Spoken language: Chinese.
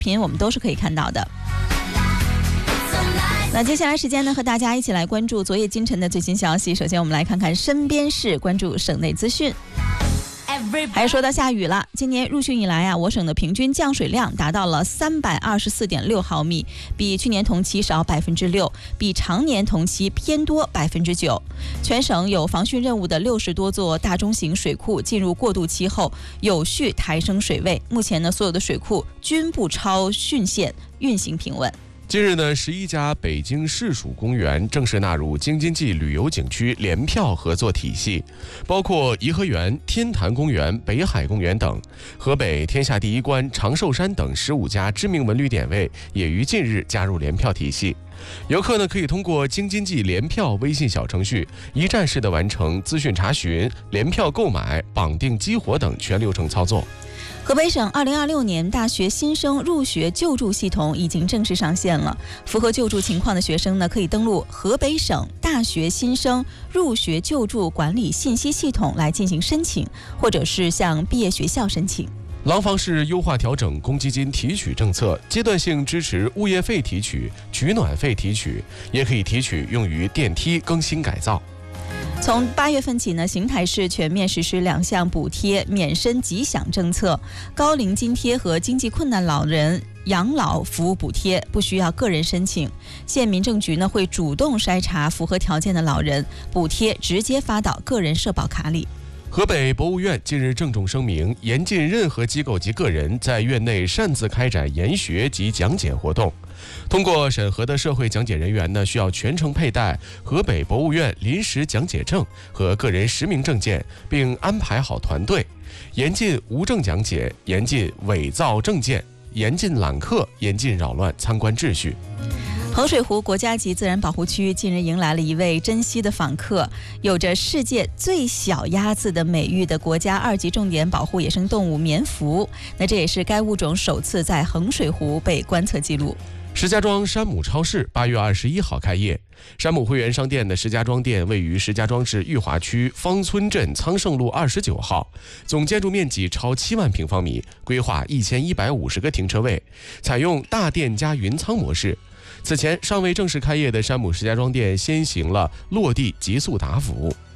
频我们都是可以看到的。那接下来时间呢，和大家一起来关注昨夜今晨的最新消息。首先我们来看看身边事，关注省内资讯。还说到下雨了，今年入汛以来我省的平均降水量达到了324.6毫米，比去年同期少6%，比常年同期偏多9%。全省有防汛任务的60多座大中型水库进入过渡期后，有序抬升水位。目前呢，所有的水库均不超汛线，运行平稳。 近日呢，11家北京市属公园正式纳入京津冀旅游景区联票合作体系，包括颐和园、天坛公园、北海公园等。河北天下第一关、长寿山等15家知名文旅点位也于近日加入联票体系。游客呢可以通过京津冀联票微信小程序，一站式的完成资讯查询、联票购买、绑定激活等全流程操作。 河北省2026年大学新生入学救助系统已经正式上线了。符合救助情况的学生呢，可以登录河北省大学新生入学救助管理信息系统来进行申请，或者是向毕业学校申请。 廊坊市优化调整公积金提取政策，阶段性支持物业费提取、取暖费提取，也可以提取用于电梯更新改造。 从8月份起呢，邢台市全面实施2项补贴免申即享政策，高龄津贴和经济困难老人养老服务补贴不需要个人申请，县民政局呢会主动筛查符合条件的老人，补贴直接发到个人社保卡里。 河北博物院近日郑重声明，严禁任何机构及个人在院内擅自开展研学及讲解活动。通过审核的社会讲解人员呢，需要全程佩戴河北博物院临时讲解证和个人实名证件，并安排好团队。严禁无证讲解，严禁伪造证件，严禁揽客，严禁扰乱参观秩序。 衡水湖国家级自然保护区近日迎来了一位珍稀的访客，有着世界最小鸭子的美誉的国家2级重点保护野生动物棉芾，那这也是该物种首次在衡水湖被观测记录。 石家庄山姆超市8月21号开业。山姆会员商店的石家庄店位于石家庄市裕华区芳村镇苍盛路29号，总建筑面积超7万平方米，规划1150个停车位，采用大店加云仓模式。此前尚未正式开业的山姆石家庄店先行了落地极速达服务。